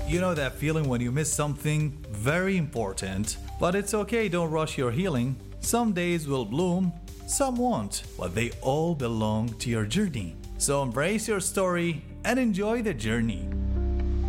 You know that feeling when you miss something very important, but it's okay, don't rush your healing. Some days will bloom, some won't, but they all belong to your journey. So embrace your story and enjoy the journey.